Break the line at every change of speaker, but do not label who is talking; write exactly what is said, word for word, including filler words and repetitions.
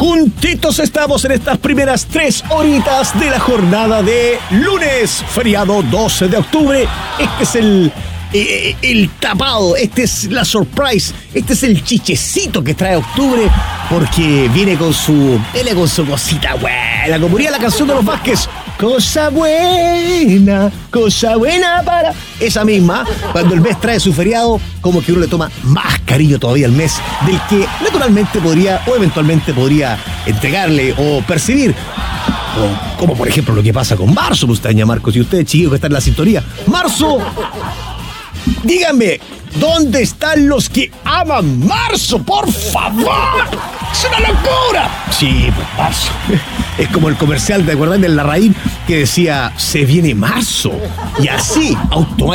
Juntitos estamos en estas primeras tres horitas de la jornada de lunes, feriado doce de octubre. Este es el, eh, el tapado, este es la surprise, este es el chichecito que trae octubre, porque viene con su, viene con su cosita buena, como diría la canción de los Vázquez. Cosa buena, cosa buena para... Esa misma, cuando el mes trae su feriado, como que uno le toma más cariño todavía al mes, del que naturalmente podría o eventualmente podría entregarle o percibir. O, como por ejemplo lo que pasa con marzo, Mustaña, Marcos, y ustedes, chiquillos, que están en la sintonía. Marzo, díganme, ¿dónde están los que aman marzo? ¡Por favor! ¡Es una locura! Sí, pues marzo. Es como el comercial, ¿te acuerdan del Larraín? Que decía, se viene marzo. Y así, automáticamente.